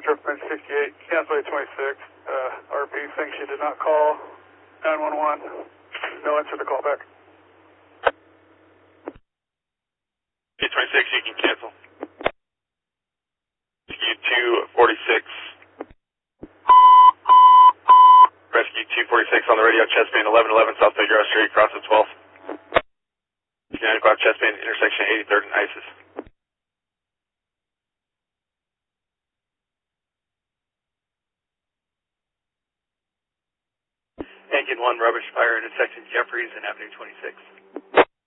Triple Bench 68, cancel 826. RP thinks you did not call 911. No answer to call back. 826, you can cancel. Rescue 246. Rescue 246 on the radio, chest band 1111, South Bay Garage Street, cross of 12th. 9 o'clock, chest band, intersection 83rd and ISIS. Engine 1, rubbish fire, intersection Jeffries and Avenue 26.